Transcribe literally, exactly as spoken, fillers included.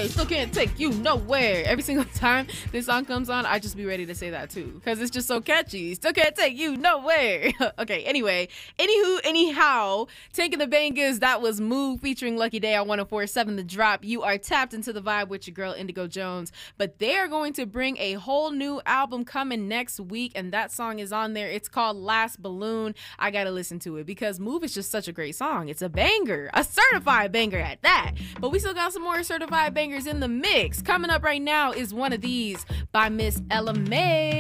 nowhere. Still can't take you nowhere. Every single time this song comes on, I just be ready to say that too, because it's just so catchy. Still can't take you nowhere. Okay, anyway, anywho, anyhow, taking the bangers, that was Move featuring Lucky Day on one oh four point seven The Drop. You are tapped into the vibe with your girl Indigo Jones, but they are going to bring a whole new album coming next week, and that song is on there. It's called Last Balloon. I gotta listen to it because Move is just such a great song. It's a banger, a certified banger at that. But we still got some more certified bangers in the mix. Coming up right now is one of these by Miss Ella Mai.